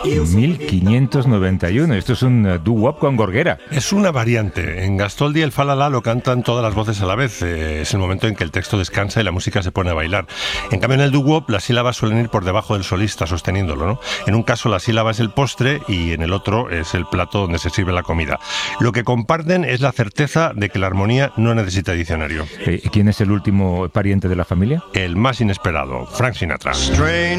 1591. Esto es un doo-wop con gorguera. Es una variante. En Gastoldi el falala lo cantan todas las voces a la vez. Es el momento en que el texto descansa y la música se pone a bailar. En cambio, en el doo-wop las sílabas suelen ir por debajo del solista sosteniéndolo, ¿no? En un caso la sílaba es el postre y en el otro es el plato donde se sirve la comida. Lo que comparten es la certeza de que la armonía no necesita diccionario. ¿Quién es el último pariente de la familia? El más inesperado, Frank Sinatra.